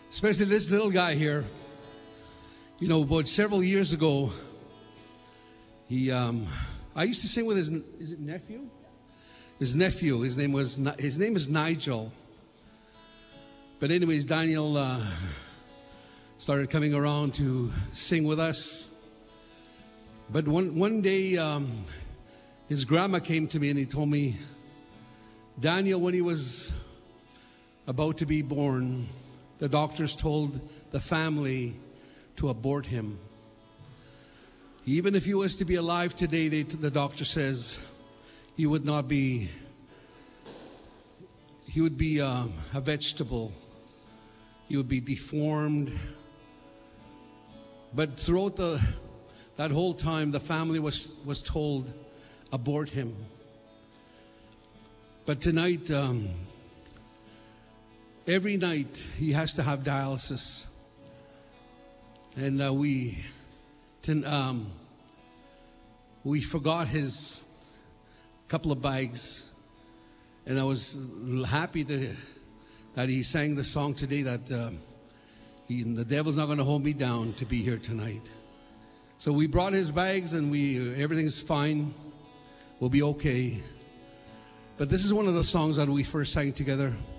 Especially this little guy here. You know, about several years ago, I used to sing with is it nephew? His nephew. His name is Nigel. But anyways, Daniel started coming around to sing with us. But one day, his grandma came to me and he told me, Daniel, when he was about to be born, the doctors told the family to abort him. Even if he was to be alive today, the doctor says he would be a vegetable. He would be deformed. But throughout that whole time, the family was told, abort him. But tonight, every night, he has to have dialysis. And we forgot his couple of bags. And I was happy that he sang the song today that the devil's not going to hold me down to be here tonight. So we brought his bags and everything's fine. We'll be okay. But this is one of the songs that we first sang together.